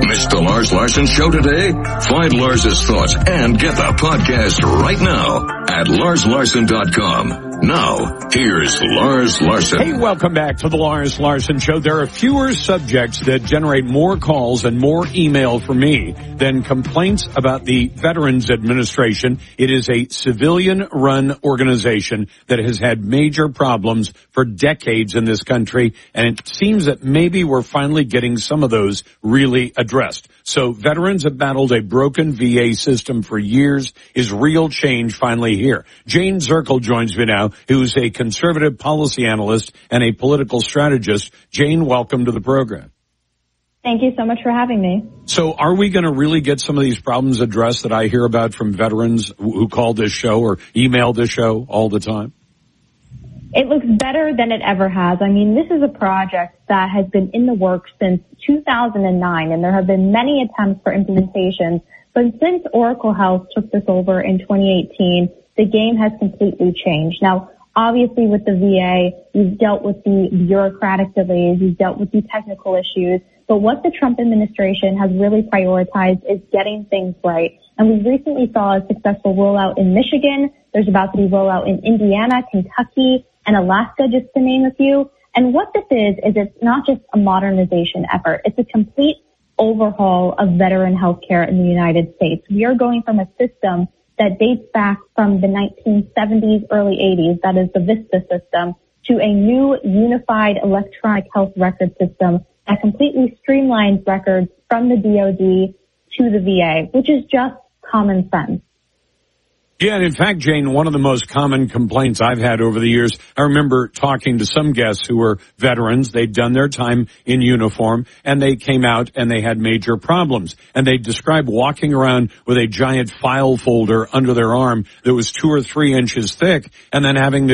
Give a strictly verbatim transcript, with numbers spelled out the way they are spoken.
Missed the Lars Larson Show today? Find Lars's thoughts and get the podcast right now at lars larson dot com. Now, here's Lars Larson. Hey, welcome back to the Lars Larson Show. There are fewer subjects that generate more calls and more email from me than complaints about the Veterans Administration. It is a civilian-run organization that has had major problems for decades in this country, and it seems that maybe we're finally getting some of those really addressed. So veterans have battled a broken V A system for years. Is real change finally here? Jane Zirkle joins me now, who's a conservative policy analyst and a political strategist. Jane, welcome to the program. Thank you so much for having me. So are we going to really get some of these problems addressed that I hear about from veterans who call this show or email this show all the time? It looks better than it ever has. I mean, this is a project that has been in the works since two thousand nine, and there have been many attempts for implementation. But since Oracle Health took this over in twenty eighteen, the game has completely changed. Now, obviously with the V A, you've dealt with the bureaucratic delays, you've dealt with the technical issues, but what the Trump administration has really prioritized is getting things right. And we recently saw a successful rollout in Michigan. There's about to be rollout in Indiana, Kentucky, and Alaska, just to name a few. And what this is, is it's not just a modernization effort. It's a complete overhaul of veteran health care in the United States. We are going from a system that dates back from the nineteen seventies, early eighties, that is the VISTA system, to a new unified electronic health record system that completely streamlines records from the D O D to the V A, which is just common sense. Yeah, and in fact, Jane, one of the most common complaints I've had over the years, I remember talking to some guests who were veterans. They'd done their time in uniform, and they came out and they had major problems. And they described walking around with a giant file folder under their arm that was two or three inches thick, and then having to